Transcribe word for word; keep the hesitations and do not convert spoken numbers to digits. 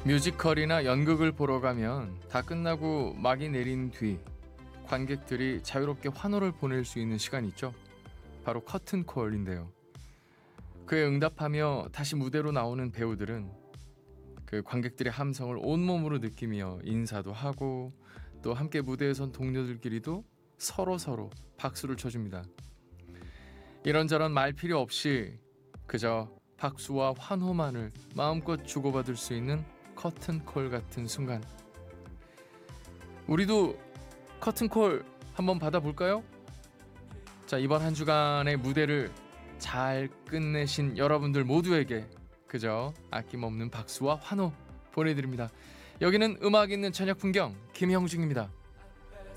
뮤지컬이나 연극을 보러 가면 다 끝나고 막이 내린 뒤 관객들이 자유롭게 환호를 보낼 수 있는 시간이 있죠. 바로 커튼콜인데요. 그에 응답하며 다시 무대로 나오는 배우들은 그 관객들의 함성을 온몸으로 느끼며 인사도 하고 또 함께 무대에 선 동료들끼리도 서로서로 박수를 쳐줍니다. 이런저런 말 필요 없이 그저 박수와 환호만을 마음껏 주고받을 수 있는 커튼콜 같은 순간. 우리도 커튼콜 한번 받아볼까요? 자, 이번 한 주간의 무대를 잘 끝내신 여러분들 모두에게 그저 아낌없는 박수와 환호 보내드립니다. 여기는 음악 있는 저녁 풍경 김형중입니다.